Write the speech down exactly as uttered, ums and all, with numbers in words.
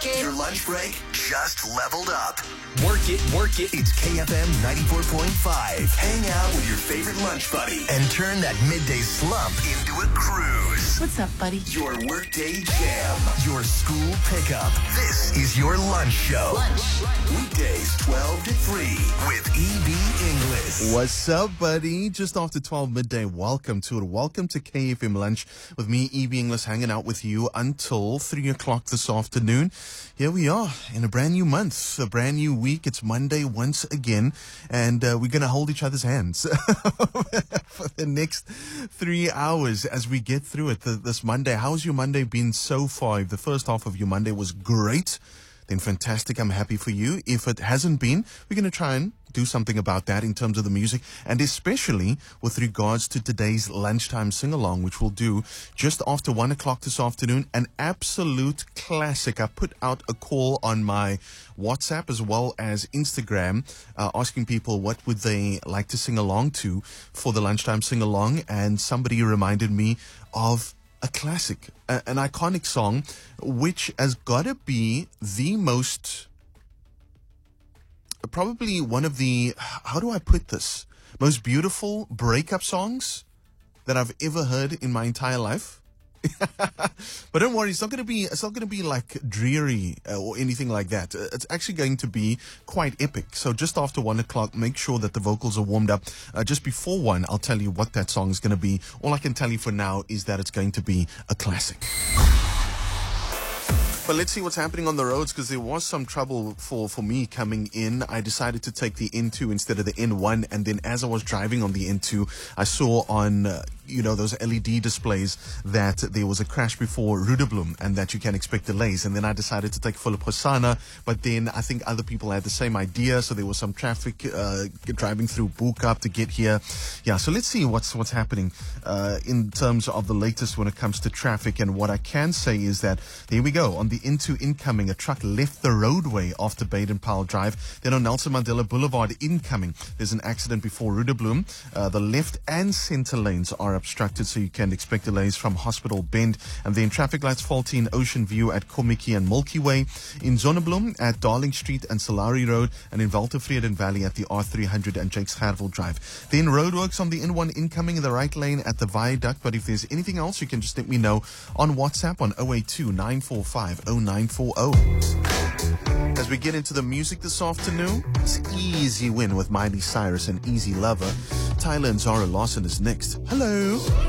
it. Your lunch break just leveled up. Work it, work it. It's K F M ninety-four point five. Hang out with your favorite lunch buddy and turn that midday slump into a cruise. What's up, buddy? Your workday jam. Your school pickup. This is your lunch show. Lunch. Weekdays twelve to three with E B English. What's up, buddy? Just after twelve midday, welcome to it. Welcome to K F M Lunch with me, E B English, hanging out with you until three o'clock this afternoon. Here we are in a brand new month, a brand new week. It's Monday once again, and uh, we're going to hold each other's hands for the next three hours as we get through it. The, this Monday, how's your Monday been so far? If the first half of your Monday was great, then fantastic. I'm happy for you. If it hasn't been, we're going to try and do something about that in terms of the music, and especially with regards to today's lunchtime sing-along, which we'll do just after one o'clock this afternoon. An absolute classic. I put out a call on my WhatsApp as well as Instagram, uh, asking people what would they like to sing along to for the lunchtime sing-along, and somebody reminded me of a classic, a, an iconic song, which has got to be the most, probably one of the, how do I put this, most beautiful breakup songs that I've ever heard in my entire life. But don't worry, it's not going to be, it's not going to be like dreary uh, or anything like that. Uh, It's actually going to be quite epic. So just after one o'clock, make sure that the vocals are warmed up. Uh, just before one, I'll tell you what that song is going to be. All I can tell you for now is that it's going to be a classic. But let's see what's happening on the roads, because there was some trouble for, for me coming in. I decided to take the N two instead of the N one. And then as I was driving on the N two, I saw on, uh, you know, those L E D displays that there was a crash before Rudebloem and that you can expect delays. And then I decided to take Philip Hosanna. But then I think other people had the same idea. So there was some traffic uh, driving through Boekap to get here. Yeah, so let's see what's what's happening uh, in terms of the latest when it comes to traffic. And what I can say is that, here we go, on the N two incoming, a truck left the roadway after Baden-Powell Drive. Then on Nelson Mandela Boulevard incoming, there's an accident before Rudebloem. Uh, the left and center lanes are obstructed, so you can expect delays from Hospital Bend. And then traffic lights faulty in Ocean View at Komiki and Milky Way, in Zonnebloem at Darling Street and Salari Road, and in Waltervreden Valley at the R three hundred and Jakes Gerwel Drive. Then roadworks on the N one incoming in the right lane at the viaduct. But if there's anything else, you can just let me know on WhatsApp on zero eight two, nine four five, zero nine four zero. As we get into the music this afternoon, it's Easy Win with Miley Cyrus and Easy Lover. Tyler and Zara Larson is next. Hello.